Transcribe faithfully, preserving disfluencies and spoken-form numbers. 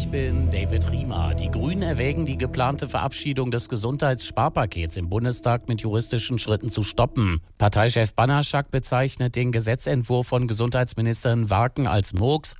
Ich bin David Riemer. Die Grünen erwägen, die geplante Verabschiedung des Gesundheitssparpakets im Bundestag mit juristischen Schritten zu stoppen. Parteichef Banaschak bezeichnet den Gesetzentwurf von Gesundheitsministerin Warken als Murks